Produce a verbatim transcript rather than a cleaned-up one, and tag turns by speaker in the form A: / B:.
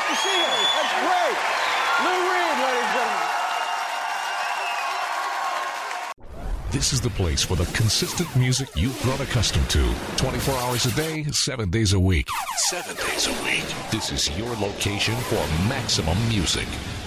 A: to see her. That's great. Lou Reed, ladies and gentlemen.
B: This is the place for the consistent music you've grown accustomed to. twenty-four hours a day, seven days a week. Seven days a week. This is your location for maximum music.